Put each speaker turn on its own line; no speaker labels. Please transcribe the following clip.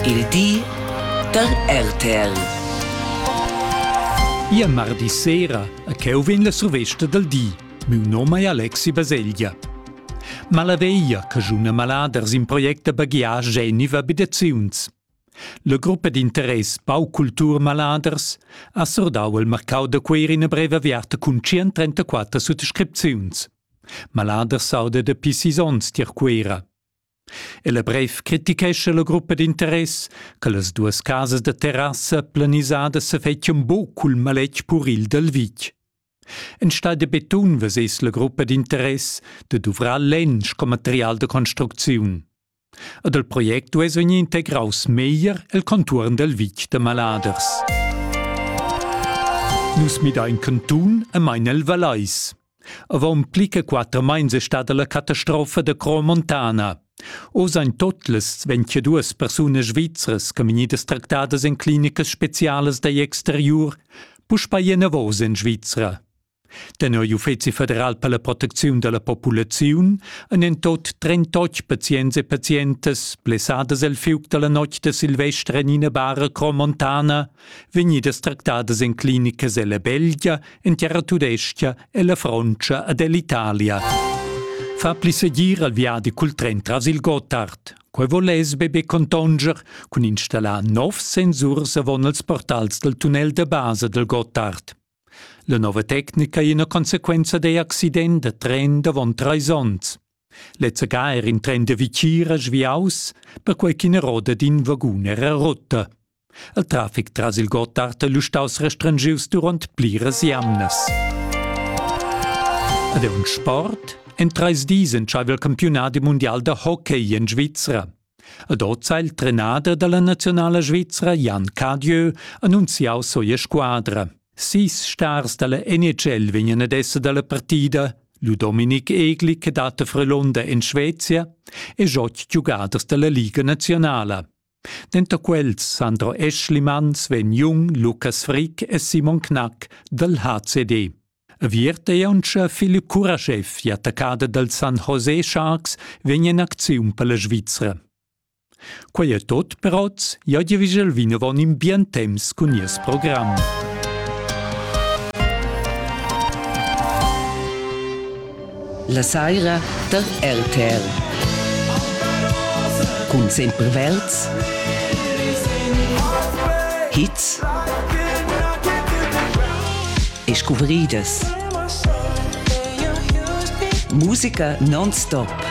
Il di der RTL.
Ia mardi sera, a cheu vegn la survesta del di. Miu nome è Alexi Baseglia. Malaveia che giuna maladers in project bagia geniva abitaziuns. La gruppa d'interess Bau Cultur Maladers ha sordau il mercau da quer in breva viarta con 134 sottoscripziuns. Maladers sauda da pisisons tier quera. E la brev criticesce la gruppa d'interess che las duas casas de terrassa planisada se fetchen bo cul maletg puril del vitg. En sta de beton veses la gruppa d'interess de duvrar lensch com material de construcziun. Ed el project dues vegni integraus meier el conturn del vitg de Maladers. Nus mit ein cantun a mein el Valais. Avon plica 4 mains è stata la catastrofa de Cromontana. Osain totles 22 persunas svizras che vegnidas tractadas in clinicas specialas dai exterior, puspai ena vos in Svizra. Tenoi Uffizi Federal per la Protezione della Popolazione han en tot 38 pazients e pazientes blessadas el fiuc della notte de Silvestre in ina bara Cromontana, vegnidas tractadas in clinicas e la Belgia, in Terra Tudestia e la Francia ed l'Italia. Fa pli seguir al viadi cul tren tras il Gotthard, quai voles bebe contonger cun installar 9 sensors avon els portals del tunnel de base del Gotthard. La nova tecnica è una consequenza dei accident de tren davon traisons. Lezza gaer in tren de vicira sviaus, per quei ch'ina roda d'in vagun era rotta. Il traffic tras il Gotthard è lustaus restrangius durant pliras jamnas. Ed è un sport. En 3 dies entscheiva il campionato mondiale de hockey in Svizzera. Ed ozza il trenader della nazionale svizzera Jan Cadieu annunziau soia squadra. 6 stars della NHL vegnan adesso dalla partida, lu Dominik Egli che data Frölunda in Svezia e 8 giocators della Liga Nazionale. Dentro quels Sandro Eschlimann, Sven Jung, Lukas Frick e Simon Knack del HCD. Avierte e anche Filip Kuraschew, attaccata del San Jose Sharks, vegna in azione per la Svizzera. Quai è tot però, ja di vigel vina von in bien temps con ies program.
La saira der RTL. Con sempre verz, hits e scobridas. Musica non-stop.